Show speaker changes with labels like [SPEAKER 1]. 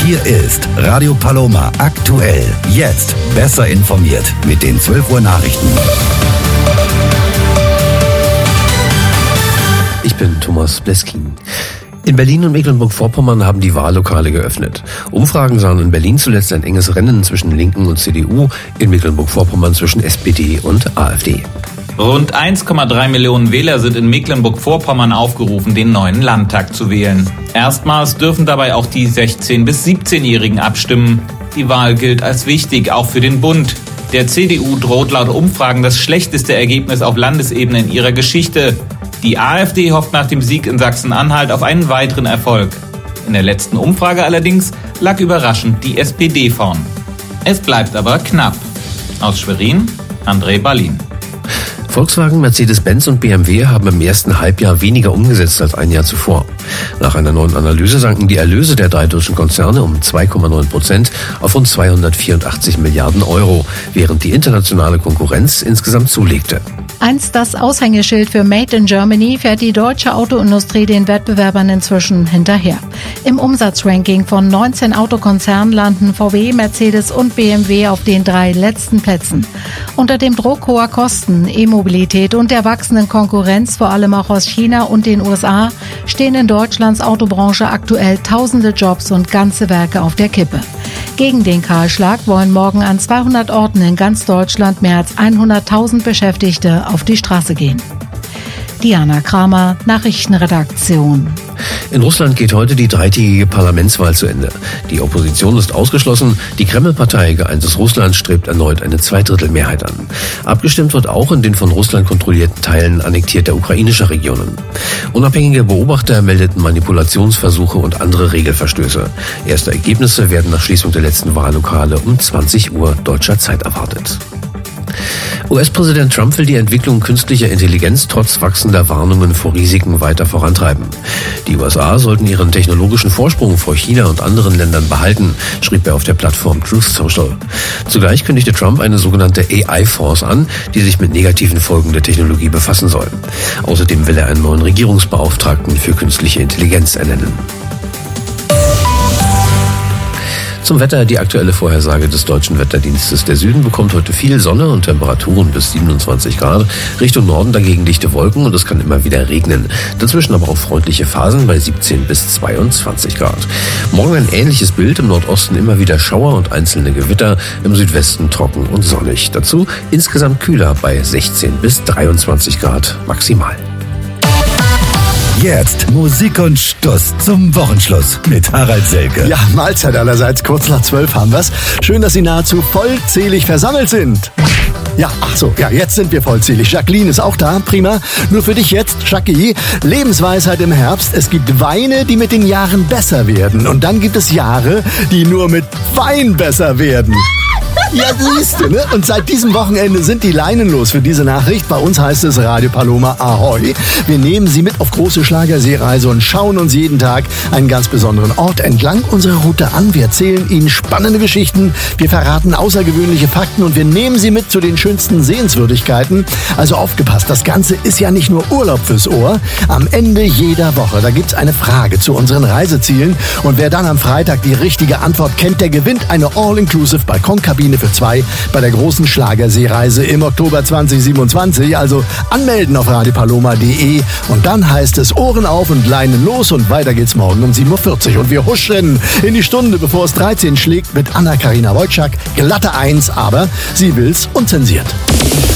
[SPEAKER 1] Hier ist Radio Paloma aktuell. Jetzt besser informiert mit den 12 Uhr Nachrichten.
[SPEAKER 2] Ich bin Thomas Bleskin. In Berlin und Mecklenburg-Vorpommern haben die Wahllokale geöffnet. Umfragen sahen in Berlin zuletzt ein enges Rennen zwischen Linken und CDU, in Mecklenburg-Vorpommern zwischen SPD und AfD.
[SPEAKER 3] Rund 1,3 Millionen Wähler sind in Mecklenburg-Vorpommern aufgerufen, den neuen Landtag zu wählen. Erstmals dürfen dabei auch die 16- bis 17-Jährigen abstimmen. Die Wahl gilt als wichtig, auch für den Bund. Der CDU droht laut Umfragen das schlechteste Ergebnis auf Landesebene in ihrer Geschichte. Die AfD hofft nach dem Sieg in Sachsen-Anhalt auf einen weiteren Erfolg. In der letzten Umfrage allerdings lag überraschend die SPD vorn. Es bleibt aber knapp. Aus Schwerin, André Ballin.
[SPEAKER 2] Volkswagen, Mercedes-Benz und BMW haben im ersten Halbjahr weniger umgesetzt als ein Jahr zuvor. Nach einer neuen Analyse sanken die Erlöse der drei deutschen Konzerne um 2,9% auf rund 284 Milliarden Euro, während die internationale Konkurrenz insgesamt zulegte.
[SPEAKER 4] Einst das Aushängeschild für Made in Germany fährt die deutsche Autoindustrie den Wettbewerbern inzwischen hinterher. Im Umsatzranking von 19 Autokonzernen landen VW, Mercedes und BMW auf den 3 letzten Plätzen. Unter dem Druck hoher Kosten, E-Mobilität und der wachsenden Konkurrenz, vor allem auch aus China und den USA, stehen in Deutschlands Autobranche aktuell tausende Jobs und ganze Werke auf der Kippe. Gegen den Kahlschlag wollen morgen an 200 Orten in ganz Deutschland mehr als 100.000 Beschäftigte auf die Straße gehen. Diana Kramer, Nachrichtenredaktion.
[SPEAKER 2] In Russland geht heute die dreitägige Parlamentswahl zu Ende. Die Opposition ist ausgeschlossen. Die Kreml-Partei Geeintes Russland strebt erneut eine Zweidrittelmehrheit an. Abgestimmt wird auch in den von Russland kontrollierten Teilen annektierter ukrainischer Regionen. Unabhängige Beobachter meldeten Manipulationsversuche und andere Regelverstöße. Erste Ergebnisse werden nach Schließung der letzten Wahllokale um 20 Uhr deutscher Zeit erwartet. US-Präsident Trump will die Entwicklung künstlicher Intelligenz trotz wachsender Warnungen vor Risiken weiter vorantreiben. Die USA sollten ihren technologischen Vorsprung vor China und anderen Ländern behalten, schrieb er auf der Plattform Truth Social. Zugleich kündigte Trump eine sogenannte AI-Force an, die sich mit negativen Folgen der Technologie befassen soll. Außerdem will er einen neuen Regierungsbeauftragten für künstliche Intelligenz ernennen. Zum Wetter die aktuelle Vorhersage des Deutschen Wetterdienstes. Der Süden bekommt heute viel Sonne und Temperaturen bis 27 Grad. Richtung Norden dagegen dichte Wolken und es kann immer wieder regnen. Dazwischen aber auch freundliche Phasen bei 17 bis 22 Grad. Morgen ein ähnliches Bild. Im Nordosten immer wieder Schauer und einzelne Gewitter. Im Südwesten trocken und sonnig. Dazu insgesamt kühler bei 16 bis 23 Grad maximal.
[SPEAKER 1] Jetzt Musik und Stuss zum Wochenschluss mit Harald Selke.
[SPEAKER 5] Ja, Mahlzeit allerseits. Kurz nach 12 haben wir's. Schön, dass Sie nahezu vollzählig versammelt sind. Ja, jetzt sind wir vollzählig. Jacqueline ist auch da, prima. Nur für dich jetzt, Jackie, Lebensweisheit im Herbst. Es gibt Weine, die mit den Jahren besser werden. Und dann gibt es Jahre, die nur mit Wein besser werden. Ja, siehst du, ne? Und seit diesem Wochenende sind die Leinen los für diese Nachricht. Bei uns heißt es Radio Paloma Ahoi. Wir nehmen Sie mit auf große Schlagerseereise und schauen uns jeden Tag einen ganz besonderen Ort entlang unserer Route an. Wir erzählen Ihnen spannende Geschichten, wir verraten außergewöhnliche Fakten und wir nehmen Sie mit zu den schönsten Sehenswürdigkeiten. Also aufgepasst, das Ganze ist ja nicht nur Urlaub fürs Ohr. Am Ende jeder Woche, da gibt's eine Frage zu unseren Reisezielen. Und wer dann am Freitag die richtige Antwort kennt, der gewinnt eine All-Inclusive Balkonkabine für 2 bei der großen Schlagerseereise im Oktober 2027. Also anmelden auf radiopaloma.de und dann heißt es Ohren auf und Leinen los und weiter geht's morgen um 7.40 Uhr. Und wir huschen in die Stunde, bevor es 13 schlägt mit Anna-Karina Wojcik. Glatte 1, aber sie will's unzensiert.